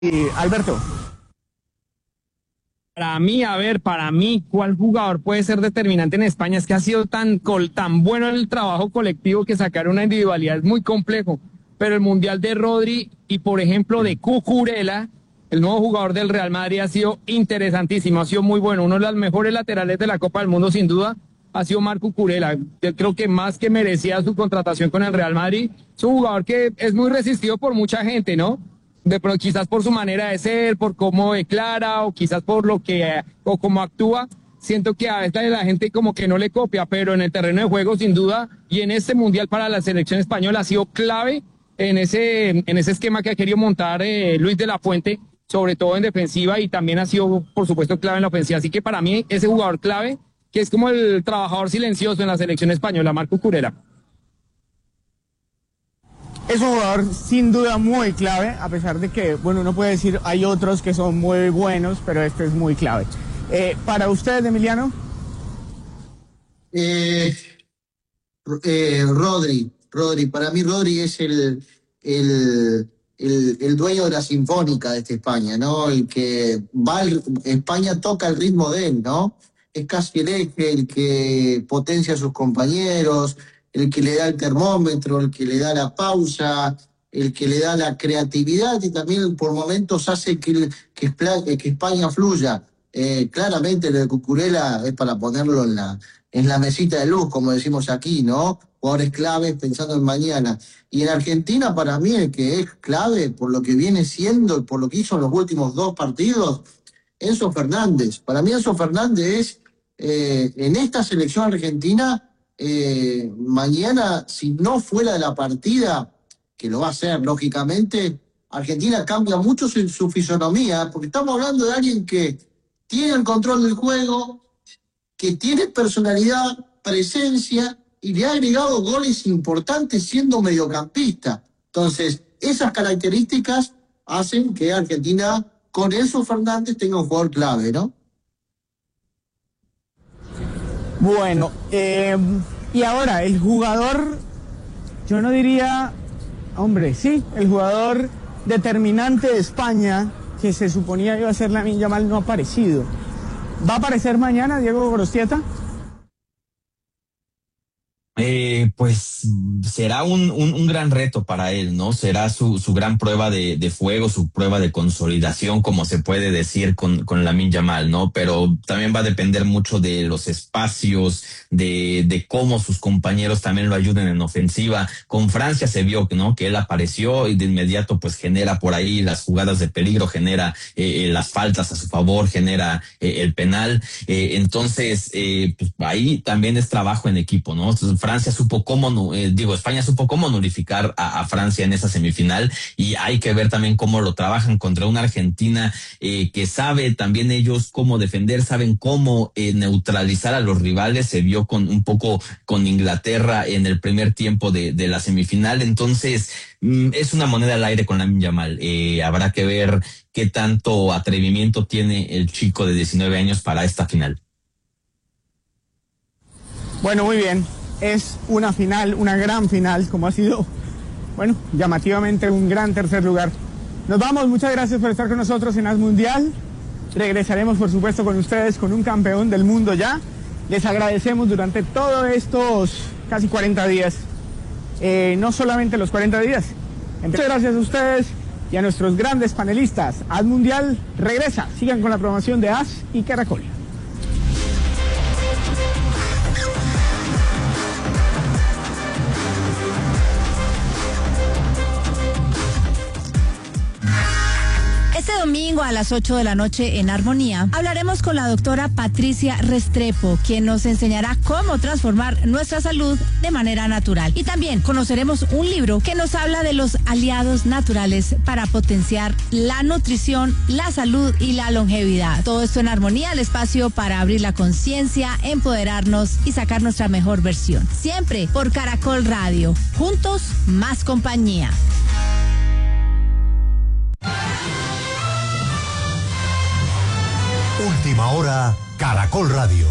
Alberto. Para mí, ¿cuál jugador puede ser determinante en España? Es que ha sido tan bueno el trabajo colectivo que sacar una individualidad es muy complejo. Pero el Mundial de Rodri y, por ejemplo, de Cucurella, el nuevo jugador del Real Madrid, ha sido interesantísimo, ha sido muy bueno. Uno de los mejores laterales de la Copa del Mundo, sin duda, ha sido Marc Cucurella. Yo creo que más que merecía su contratación con el Real Madrid. Es un jugador que es muy resistido por mucha gente, ¿no? De pronto, quizás por su manera de ser, por cómo declara, o quizás por lo que, o cómo actúa. Siento que a veces la gente como que no le copia, pero en el terreno de juego, sin duda, y en este Mundial para la selección española ha sido clave en ese esquema que ha querido montar Luis de la Fuente, sobre todo en defensiva, y también ha sido, por supuesto, clave en la ofensiva. Así que para mí, ese jugador clave, que es como el trabajador silencioso en la selección española, Marc Cucurella. Es un jugador sin duda muy clave, a pesar de que, bueno, uno puede decir hay otros que son muy buenos, pero este es muy clave. Para usted, Emiliano. Rodri, para mí Rodri es el dueño de la sinfónica de esta España, ¿no? El que España toca el ritmo de él, ¿no? Es casi el eje, el que potencia a sus compañeros, el que le da el termómetro, el que le da la pausa, el que le da la creatividad y también por momentos hace que España fluya. Claramente el de Cucurella es para ponerlo en la mesita de luz, como decimos aquí, ¿no? Jugadores claves pensando en mañana. Y en Argentina, para mí, el que es clave por lo que viene siendo y por lo que hizo en los últimos dos partidos, Enzo Fernández. Para mí, Enzo Fernández es, en esta selección argentina, mañana, si no fuera de la partida, que lo va a hacer, lógicamente, Argentina cambia mucho su fisonomía, porque estamos hablando de alguien que tiene el control del juego, que tiene personalidad, presencia, y le ha agregado goles importantes siendo mediocampista. Entonces, esas características hacen que Argentina, con Enzo Fernández, tenga un jugador clave, ¿no? Bueno, y ahora el jugador, yo no diría, hombre, sí, el jugador determinante de España, que se suponía iba a ser Lamine Yamal, no ha aparecido. ¿Va a aparecer mañana Diego Gorostieta? Pues será un gran reto para él, ¿no? Será su gran prueba de fuego, su prueba de consolidación, como se puede decir con Lamine Yamal, ¿no? Pero también va a depender mucho de los espacios, de cómo sus compañeros también lo ayuden en ofensiva. Con Francia se vio, ¿no? Que él apareció y de inmediato pues genera por ahí las jugadas de peligro, genera las faltas a su favor, genera el penal. Entonces, pues ahí también es trabajo en equipo, ¿no? España supo cómo nulificar a Francia en esa semifinal y hay que ver también cómo lo trabajan contra una Argentina que sabe también ellos cómo defender, saben cómo neutralizar a los rivales. Se vio un poco con Inglaterra en el primer tiempo de la semifinal. Entonces, es una moneda al aire con Lamine Yamal. Habrá que ver qué tanto atrevimiento tiene el chico de 19 años para esta final. Bueno, muy bien. Es una final, una gran final, como ha sido, bueno, llamativamente un gran tercer lugar. Nos vamos, muchas gracias por estar con nosotros en As Mundial. Regresaremos, por supuesto, con ustedes, con un campeón del mundo ya. Les agradecemos durante todos estos casi 40 días, no solamente los 40 días. Muchas gracias a ustedes y a nuestros grandes panelistas. As Mundial regresa, sigan con la programación de As y Caracol. Este domingo a las 8 de la noche en Armonía hablaremos con la doctora Patricia Restrepo, quien nos enseñará cómo transformar nuestra salud de manera natural. Y también conoceremos un libro que nos habla de los aliados naturales para potenciar la nutrición, la salud y la longevidad. Todo esto en Armonía, el espacio para abrir la conciencia, empoderarnos y sacar nuestra mejor versión. Siempre por Caracol Radio. Juntos, más compañía. Última hora, Caracol Radio.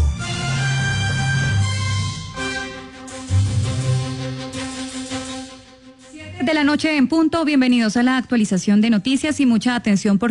De la noche en punto, bienvenidos a la actualización de noticias y mucha atención por